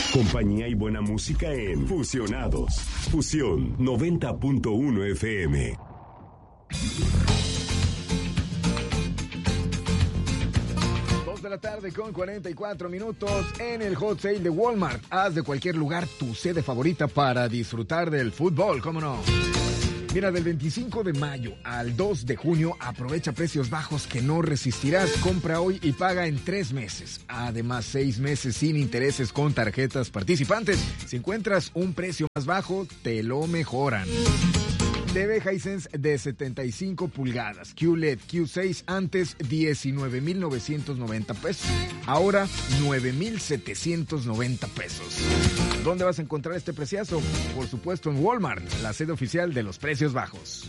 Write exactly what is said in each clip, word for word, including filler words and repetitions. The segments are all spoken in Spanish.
Compañía y buena música en Fusionados. Fusión noventa punto uno F M. dos de la tarde con cuarenta y cuatro minutos en el Hot Sale de Walmart. Haz de cualquier lugar tu sede favorita para disfrutar del fútbol, ¿cómo no? Mira, del veinticinco de mayo al dos de junio, aprovecha precios bajos que no resistirás. Compra hoy y paga en tres meses. Además, seis meses sin intereses con tarjetas participantes. Si encuentras un precio más bajo, te lo mejoran. T V Hisense de setenta y cinco pulgadas, Q L E D Q seis, antes diecinueve mil novecientos noventa pesos, ahora nueve mil setecientos noventa pesos. ¿Dónde vas a encontrar este preciazo? Por supuesto en Walmart, la sede oficial de los precios bajos.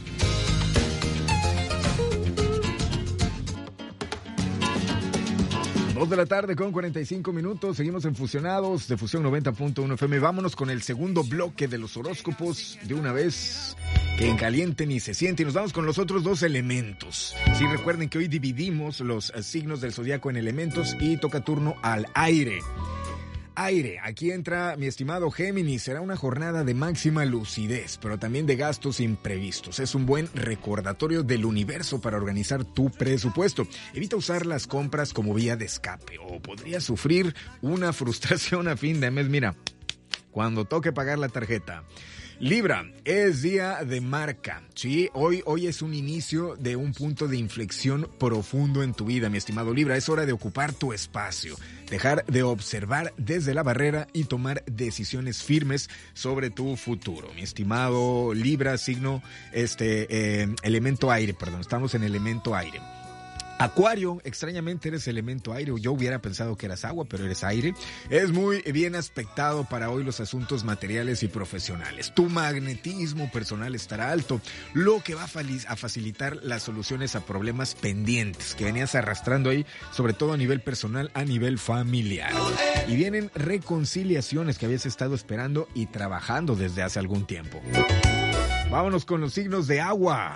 dos de la tarde con cuarenta y cinco minutos, seguimos en Fusionados de Fusión noventa punto uno F M. Vámonos con el segundo bloque de los horóscopos de una vez, que en caliente ni se siente, y nos vamos con los otros dos elementos. Sí, recuerden que hoy dividimos los signos del zodiaco en elementos y toca turno al aire. Aire, aquí entra mi estimado Géminis. Será una jornada de máxima lucidez, pero también de gastos imprevistos. Es un buen recordatorio del universo para organizar tu presupuesto. Evita usar las compras como vía de escape o podrías sufrir una frustración a fin de mes. Mira, cuando toque pagar la tarjeta. Libra, es día de marca, ¿sí? Hoy, hoy es un inicio de un punto de inflexión profundo en tu vida, mi estimado Libra. Es hora de ocupar tu espacio, dejar de observar desde la barrera y tomar decisiones firmes sobre tu futuro. Mi estimado Libra, signo, este, eh, elemento aire, perdón, estamos en elemento aire. Acuario, extrañamente eres elemento aire. Yo hubiera pensado que eras agua, pero eres aire. Es muy bien aspectado para hoy los asuntos materiales y profesionales. Tu magnetismo personal estará alto, lo que va a facilitar las soluciones a problemas pendientes que venías arrastrando ahí, sobre todo a nivel personal, a nivel familiar. Y vienen reconciliaciones que habías estado esperando y trabajando desde hace algún tiempo. Vámonos con los signos de agua.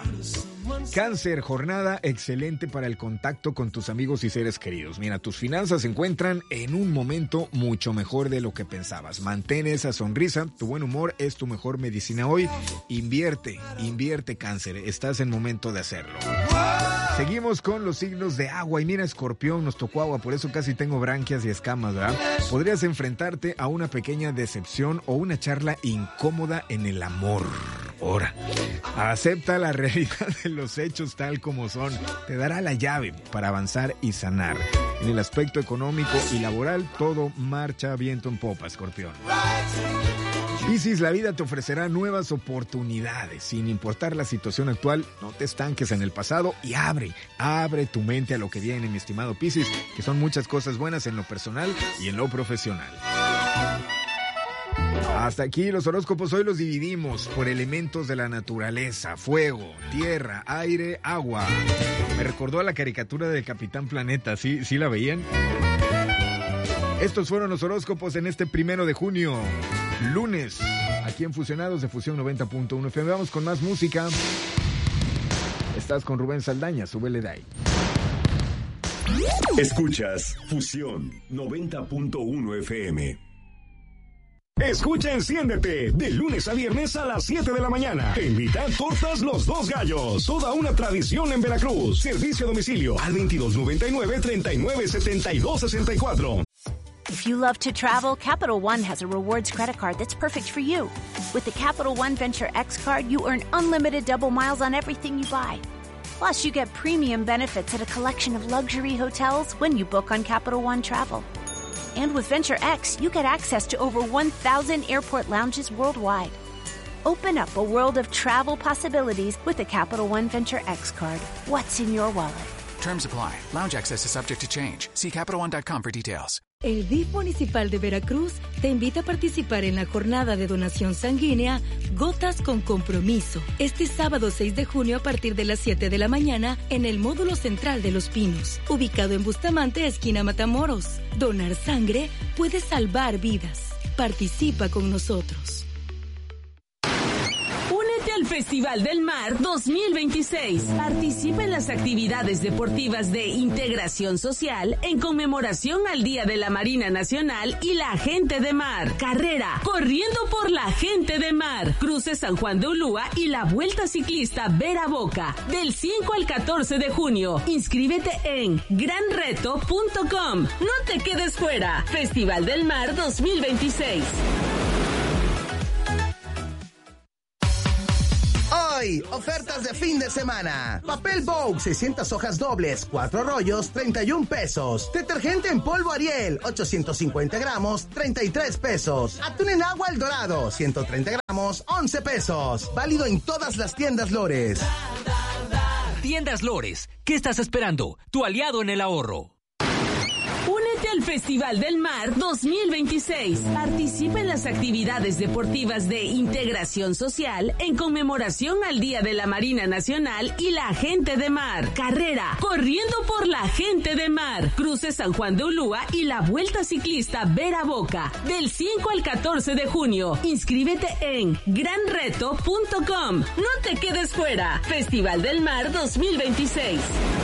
Cáncer, jornada excelente para el contacto con tus amigos y seres queridos. Mira, tus finanzas se encuentran en un momento mucho mejor de lo que pensabas. Mantén esa sonrisa, tu buen humor es tu mejor medicina hoy. Invierte, invierte, Cáncer, estás en momento de hacerlo. Seguimos con los signos de agua y mira, Escorpión, nos tocó agua, por eso casi tengo branquias y escamas, ¿verdad? Podrías enfrentarte a una pequeña decepción o una charla incómoda en el amor. Ahora, acepta la realidad de los hechos tal como son. Te dará la llave para avanzar y sanar. En el aspecto económico y laboral, todo marcha viento en popa, Escorpión. Piscis, la vida te ofrecerá nuevas oportunidades. Sin importar la situación actual, no te estanques en el pasado y abre, abre tu mente a lo que viene, mi estimado Piscis, que son muchas cosas buenas en lo personal y en lo profesional. Hasta aquí los horóscopos. Hoy los dividimos por elementos de la naturaleza: fuego, tierra, aire, agua. Me recordó a la caricatura del Capitán Planeta, ¿sí, sí la veían? Estos fueron los horóscopos en este primero de junio, lunes, aquí en Fusionados de Fusión noventa punto uno F M. Vamos con más música. Estás con Rubén Saldaña, súbele de ahí. Escuchas Fusión noventa punto uno F M. Escucha Enciéndete, de lunes a viernes a las siete de la mañana. En mitad tortas Los Dos Gallos, toda una tradición en Veracruz. Servicio a domicilio al veintidós noventa y nueve, treinta y nueve, setenta y dos sesenta y cuatro. If you love to travel, Capital One has a rewards credit card that's perfect for you. With the Capital One Venture X card, you earn unlimited double miles on everything you buy. Plus, you get premium benefits at a collection of luxury hotels when you book on Capital One Travel. And with Venture X, you get access to over one thousand airport lounges worldwide. Open up a world of travel possibilities with the Capital One Venture X card. What's in your wallet? Terms apply. Lounge access is subject to change. See Capital One dot com for details. El D I F Municipal de Veracruz te invita a participar en la jornada de donación sanguínea Gotas con Compromiso, este sábado seis de junio a partir de las siete de la mañana en el módulo central de Los Pinos, ubicado en Bustamante, esquina Matamoros. Donar sangre puede salvar vidas. Participa con nosotros. Únete al al Festival del Mar dos mil veintiséis. Participa en las actividades deportivas de integración social en conmemoración al Día de la Marina Nacional y la Gente de Mar. Carrera Corriendo por la Gente de Mar. Cruce San Juan de Ulúa y la Vuelta Ciclista Vera Boca del cinco al catorce de junio. Inscríbete en gran reto punto com. No te quedes fuera. Festival del Mar dos mil veintiséis. Hoy, ofertas de fin de semana. Papel Vogue, seiscientas hojas dobles, cuatro rollos, treinta y un pesos. Detergente en polvo Ariel, ochocientos cincuenta gramos, treinta y tres pesos. Atún en agua El Dorado, ciento treinta gramos, once pesos. Válido en todas las tiendas Lores. Tiendas Lores, ¿qué estás esperando? Tu aliado en el ahorro. Únete al Festival del Mar dos mil veintiséis. Participa en las actividades deportivas de integración social en conmemoración al Día de la Marina Nacional y la Gente de Mar. Carrera Corriendo por la Gente de Mar. Cruce San Juan de Ulúa y la Vuelta Ciclista Vera Boca del cinco al catorce de junio. Inscríbete en gran reto punto com. No te quedes fuera. Festival del Mar dos mil veintiséis.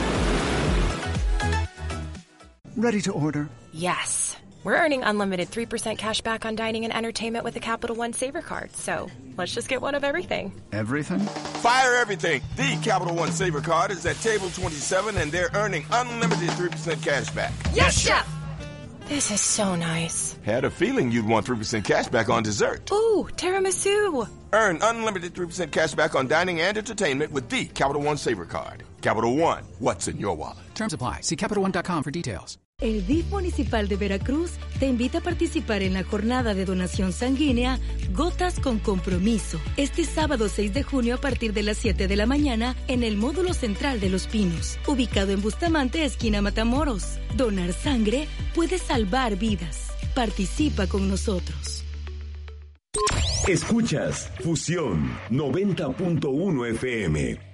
Ready to order? Yes. We're earning unlimited three percent cash back on dining and entertainment with the Capital One Saver Card. So let's just get one of everything. Everything? Fire everything. The Capital One Saver Card is at table twenty-seven and they're earning unlimited three percent cash back. Yes, Chef! This is so nice. Had a feeling you'd want three percent cash back on dessert. Ooh, tiramisu. Earn unlimited three percent cash back on dining and entertainment with the Capital One Saver Card. Capital One, what's in your wallet? Terms apply. See Capital One dot com for details. El D I F Municipal de Veracruz te invita a participar en la jornada de donación sanguínea Gotas con Compromiso, este sábado seis de junio a partir de las siete de la mañana en el módulo central de Los Pinos, ubicado en Bustamante, esquina Matamoros. Donar sangre puede salvar vidas. Participa con nosotros. Escuchas Fusión noventa punto uno F M.